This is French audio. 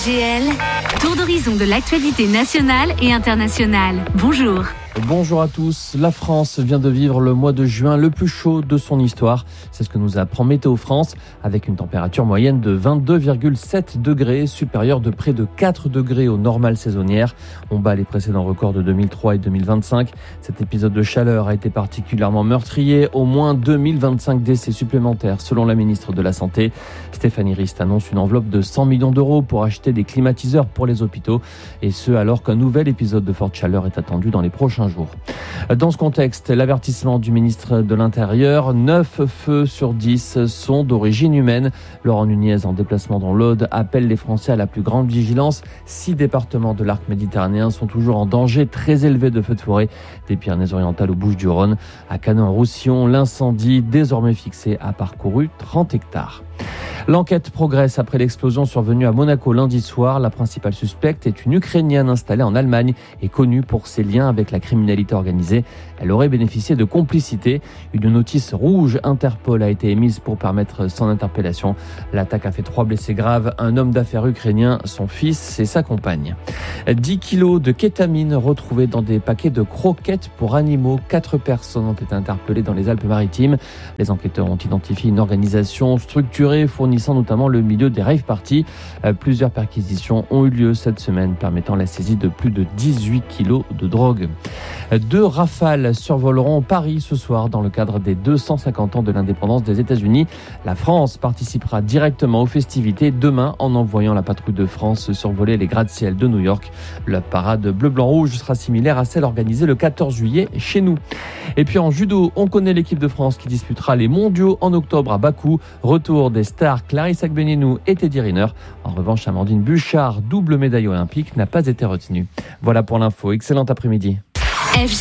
DGL, tour d'horizon de l'actualité nationale et internationale. Bonjour. Bonjour à tous. La France vient de vivre le mois de juin le plus chaud de son histoire. C'est ce que nous apprend Météo France, avec une température moyenne de 22,7 degrés, supérieure de près de 4 degrés aux normales saisonnières. On bat les précédents records de 2003 et 2025. Cet épisode de chaleur a été particulièrement meurtrier. Au moins 2025 décès supplémentaires, selon la ministre de la Santé. Stéphanie Rist annonce une enveloppe de 100 millions d'euros pour acheter des climatiseurs pour les hôpitaux. Et ce, alors qu'un nouvel épisode de forte chaleur est attendu dans les prochains jours. Dans ce contexte, l'avertissement du ministre de l'Intérieur, 9 feux sur 10 sont d'origine humaine. Laurent Nunez, en déplacement dans l'Aude, appelle les Français à la plus grande vigilance. 6 départements de l'arc méditerranéen sont toujours en danger très élevé de feux de forêt, des Pyrénées-Orientales aux Bouches-du-Rhône. À Canet-en-Roussillon, l'incendie, désormais fixé, a parcouru 30 hectares. L'enquête progresse après l'explosion survenue à Monaco lundi soir. La principale suspecte est une Ukrainienne installée en Allemagne et connue pour ses liens avec la criminalité organisée. Elle aurait bénéficié de complicité. Une notice rouge Interpol a été émise pour permettre son interpellation. L'attaque a fait 3 blessés graves, un homme d'affaires ukrainien, son fils et sa compagne. 10 kilos de kétamine retrouvés dans des paquets de croquettes pour animaux. 4 personnes ont été interpellées dans les Alpes-Maritimes. Les enquêteurs ont identifié une organisation structurée fournissant notamment le milieu des rave parties. Plusieurs perquisitions ont eu lieu cette semaine, permettant la saisie de plus de 18 kilos de drogue. 2 Rafales survoleront Paris ce soir dans le cadre des 250 ans de l'indépendance des États-Unis. La France participera directement aux festivités demain en envoyant la patrouille de France survoler les gratte-ciel de New York. La parade bleu-blanc-rouge sera similaire à celle organisée le 14 juillet chez nous. Et puis en judo, on connaît l'équipe de France qui disputera les mondiaux en octobre à Bakou. Retour des stars Clarisse Agbenienou et Teddy Riner. En revanche, Amandine Bouchard, double médaille olympique, n'a pas été retenue. Voilà pour l'info. Excellent après-midi.